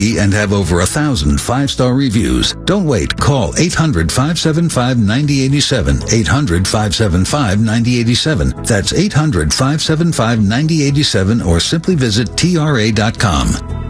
and have over 1,000 5-star reviews. Don't wait. Call 800-575-9087. 800-575-9087. That's 800-575-9087 or simply visit TRA.com.